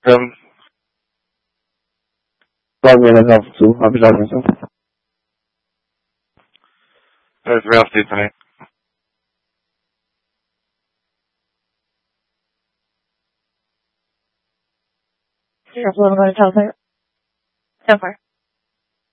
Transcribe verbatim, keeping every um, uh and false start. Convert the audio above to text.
Um, log me in as Alpha two. I'll be logging myself. There's real estate tonight. You're going to tell her. So far.